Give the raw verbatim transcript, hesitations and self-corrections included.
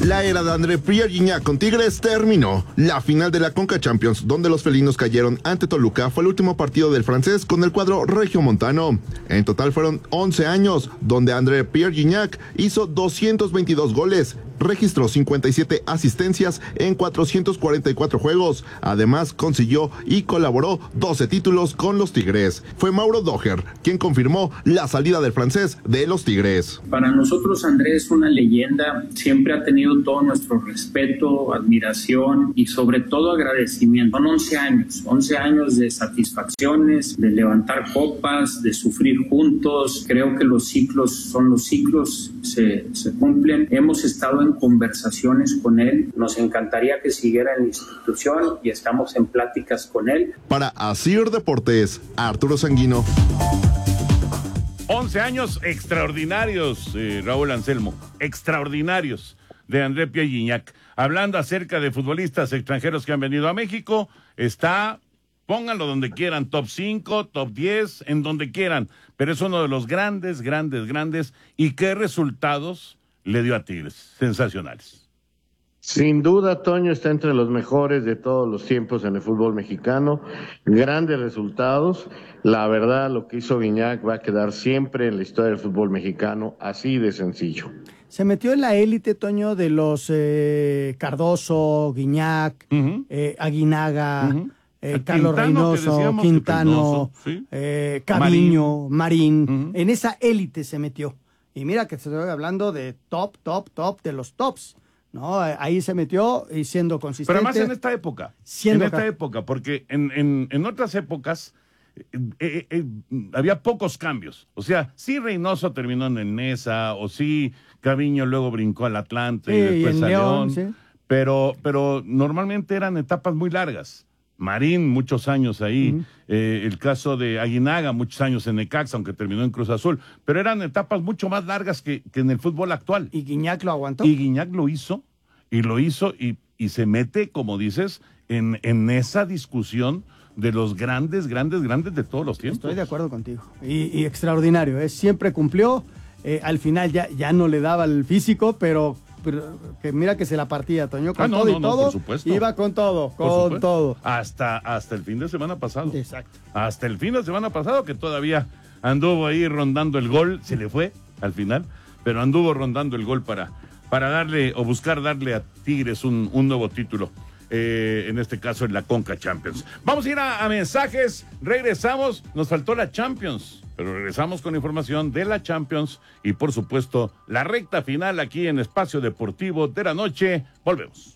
La era de André Pierre Gignac con Tigres terminó. La final de la Conca Champions, donde los felinos cayeron ante Toluca, fue el último partido del francés con el cuadro regiomontano. En total fueron once años, donde André Pierre Gignac hizo doscientos veintidós goles, registró cincuenta y siete asistencias en cuatrocientos cuarenta y cuatro juegos. Además, consiguió y colaboró doce títulos con los Tigres. Fue Mauro Doher quien confirmó la salida del francés de los Tigres. Para nosotros André es una leyenda, siempre ha tenido todo nuestro respeto, admiración y sobre todo agradecimiento. Son once años, once años de satisfacciones, de levantar copas, de sufrir juntos. Creo que los ciclos son los ciclos, se, se cumplen. Hemos estado en conversaciones con él, nos encantaría que siguiera en la institución y estamos en pláticas con él. Para Asir Deportes, Arturo Sanguino. once años extraordinarios, eh, Raúl Anselmo, extraordinarios de André Pierre Gignac. Hablando acerca de futbolistas extranjeros que han venido a México, está, pónganlo donde quieran, top cinco, top diez, en donde quieran, pero es uno de los grandes, grandes, grandes, y qué resultados le dio a Tigres, sensacionales. Sin duda, Toño está entre los mejores de todos los tiempos en el fútbol mexicano, grandes resultados. La verdad, lo que hizo Gignac va a quedar siempre en la historia del fútbol mexicano, así de sencillo. Se metió en la élite, Toño, de los eh, Cardoso, Gignac, uh-huh. eh, Aguinaga, uh-huh. eh, Carlos Quintano, Reynoso, Quintano, ¿sí? eh, Caviño, Marín. Marín. Uh-huh. En esa élite se metió. Y mira que estoy hablando de top, top, top, de los tops. No, ahí se metió y siendo consistente. Pero más en esta época. Siendo en esta acá. época, porque en, en, en otras épocas eh, eh, eh, había pocos cambios. O sea, sí Reynoso terminó en el Nesa, o sí Caviño luego brincó al Atlante sí, y después y a León, León. Sí. Pero, pero normalmente eran etapas muy largas. Marín, muchos años ahí. Uh-huh. Eh, el caso de Aguinaga, muchos años en Necaxa, aunque terminó en Cruz Azul. Pero eran etapas mucho más largas que, que en el fútbol actual. ¿Y Gignac lo aguantó? Y Gignac lo hizo, y lo hizo, y, y se mete, como dices, en, en esa discusión de los grandes, grandes, grandes de todos los tiempos. Estoy de acuerdo contigo. Y, y extraordinario, ¿eh? Siempre cumplió. Eh, al final ya, ya no le daba el físico, pero... Pero que mira que se la partía, Toño, con ah, no, todo no, y todo, no, por supuesto. Iba con todo, con todo. Hasta, hasta el fin de semana pasado. Exacto. Hasta el fin de semana pasado, que todavía anduvo ahí rondando el gol, se le fue al final, pero anduvo rondando el gol para, para darle, o buscar darle a Tigres un, un nuevo título. Eh, en este caso en la Conca Champions. Vamos a ir a, a mensajes, regresamos, nos faltó la Champions, pero regresamos con información de la Champions y por supuesto la recta final aquí en Espacio Deportivo de la Noche. Volvemos.